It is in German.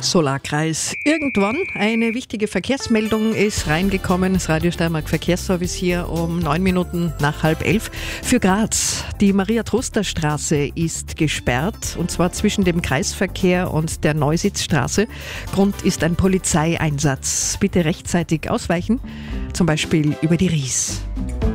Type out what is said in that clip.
Solarkreis. Irgendwann eine wichtige Verkehrsmeldung ist reingekommen. Das Radio Steiermark Verkehrsservice hier um 9 Minuten nach 10:30 für Graz. Die Maria-Truster-Straße ist gesperrt, und zwar zwischen dem Kreisverkehr und der Neusitzstraße. Grund ist ein Polizeieinsatz. Bitte rechtzeitig ausweichen, zum Beispiel über die Ries.